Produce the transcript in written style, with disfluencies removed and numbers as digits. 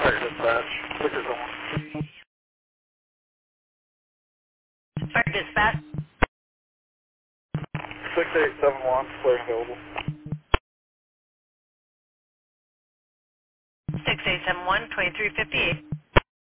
Fire dispatch. 6871. Fire dispatch. 6871, flare available. 6871 2358.